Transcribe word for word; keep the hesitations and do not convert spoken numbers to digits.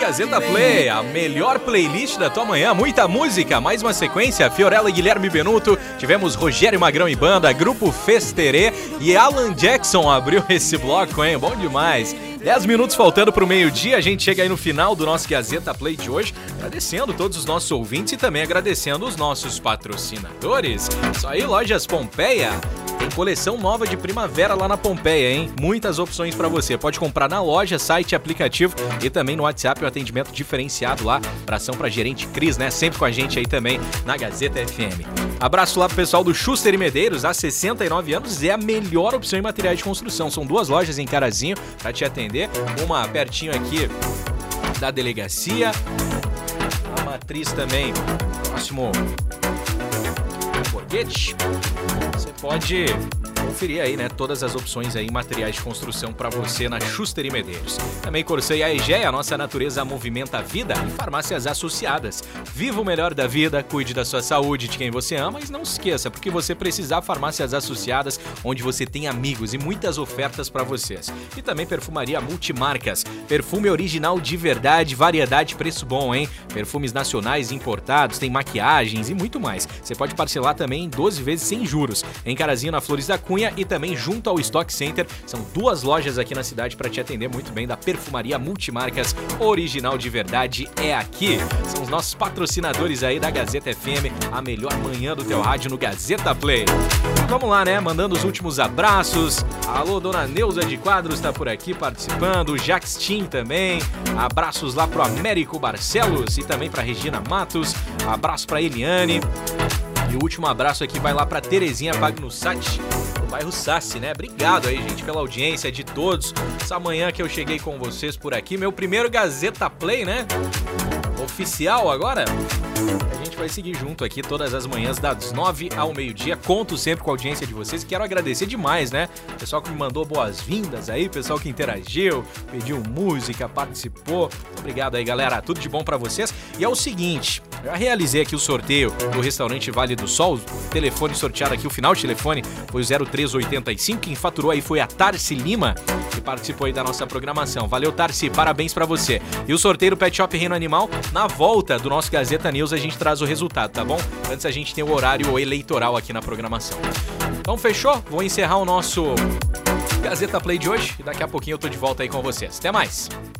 Gazeta Play, a melhor playlist da tua manhã, muita música, mais uma sequência, Fiorella e Guilherme Benuto, tivemos Rogério Magrão e Banda, Grupo Festerê e Alan Jackson abriu esse bloco, hein? Bom demais. dez minutos faltando pro meio-dia, a gente chega aí no final do nosso Gazeta Play de hoje, agradecendo todos os nossos ouvintes e também agradecendo os nossos patrocinadores. Isso aí, Lojas Pompeia. Tem coleção nova de primavera lá na Pompeia, hein? Muitas opções pra você. Pode comprar na loja, site, aplicativo e também no WhatsApp, um atendimento diferenciado lá. Abração pra gerente Cris, né? Sempre com a gente aí também na Gazeta F M. Abraço lá pro pessoal do Schuster e Medeiros, há sessenta e nove anos, é a melhor opção em materiais de construção. São duas lojas em Carazinho pra te atender. Uma pertinho aqui da delegacia. A matriz também, próximo Borghetti. Você pode conferir aí, né, todas as opções aí em materiais de construção para você na Schuster e Medeiros. Também Corsã e a Egea, a nossa natureza movimenta a vida, e farmácias associadas. Viva o melhor da vida, cuide da sua saúde, de quem você ama, mas não se esqueça, porque você precisar, farmácias associadas, onde você tem amigos e muitas ofertas para vocês. E também Perfumaria Multimarcas, perfume original de verdade, variedade, preço bom, hein? Perfumes nacionais importados, tem maquiagens e muito mais. Você pode parcelar também em doze vezes sem juros. Em Carazinho, na Flores da Cunha e também junto ao Stock Center. São duas lojas aqui na cidade para te atender muito bem, da Perfumaria Multimarcas, original de verdade é aqui. São os nossos patrocinadores aí da Gazeta F M, a melhor manhã do teu rádio no Gazeta Play. Vamos lá, né? Mandando os últimos abraços. Alô, dona Neuza de Quadros tá por aqui participando, o Jax Tim também. Abraços lá pro Américo Barcelos e também pra Regina Matos. Abraço pra Eliane. E o último abraço aqui vai lá pra Terezinha Bagnussati, no bairro Sassi, né? Obrigado aí, gente, pela audiência de todos. Essa manhã que eu cheguei com vocês por aqui, meu primeiro Gazeta Play, né? Oficial agora. A gente vai seguir junto aqui todas as manhãs das nove ao meio-dia. Conto sempre com a audiência de vocês. Quero agradecer demais, né? Pessoal que me mandou boas-vindas aí, pessoal que interagiu, pediu música, participou. Muito obrigado aí, galera. Tudo de bom pra vocês. E é o seguinte, eu já realizei aqui o sorteio do restaurante Vale do Sol. O telefone sorteado aqui, o final de telefone foi o zero três oitenta e cinco. Quem faturou aí foi a Tarci Lima, que participou aí da nossa programação. Valeu, Tarci, parabéns pra você. E o sorteio do Pet Shop Reino Animal, na volta do nosso Gazeta News, a gente traz o resultado, tá bom? Antes a gente tem o horário eleitoral aqui na programação. Então fechou? Vou encerrar o nosso Gazeta Play de hoje e daqui a pouquinho eu tô de volta aí com vocês. Até mais!